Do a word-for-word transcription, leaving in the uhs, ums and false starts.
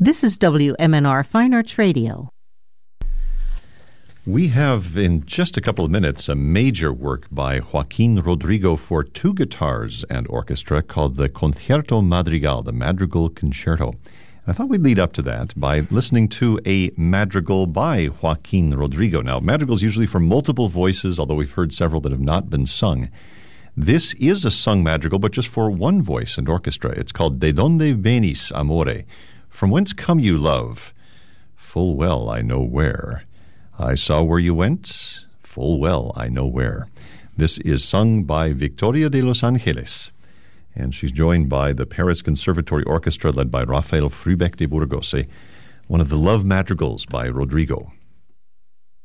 This is W M N R Fine Arts Radio. We have, in just a couple of minutes, a major work by Joaquin Rodrigo for two guitars and orchestra called the Concierto Madrigal, the Madrigal Concerto. I thought we'd lead up to that by listening to a madrigal by Joaquin Rodrigo. Now, madrigals usually for multiple voices, although we've heard several that have not been sung. This is a sung madrigal, but just for one voice and orchestra. It's called De Donde Venis, Amore? From whence come you, love? Full well I know where. I saw where you went, full well I know where. This is sung by Victoria de Los Angeles, and she's joined by the Paris Conservatory Orchestra led by Rafael Frubeck de Burgos, one of the love madrigals by Rodrigo.